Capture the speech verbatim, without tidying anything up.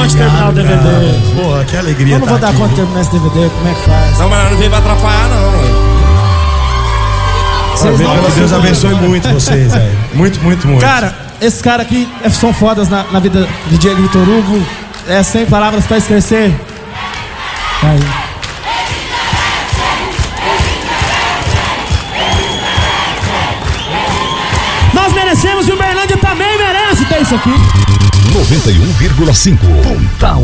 de terminar o D V D. Cara. Porra, que alegria. Eu não vou tá dar aqui. conta de terminar esse D V D, como é que faz? Não, mas não veio pra atrapalhar, não, mano. Vocês não Que Deus abençoe muito vocês, velho. Muito, muito, muito. Cara, esses caras aqui são fodas na, na vida de Diego Vitor Hugo. É sem palavras pra esquecer. Aí. Nós merecemos e o Uberlândia também merece ter isso aqui. noventa e um vírgula cinco. Pontal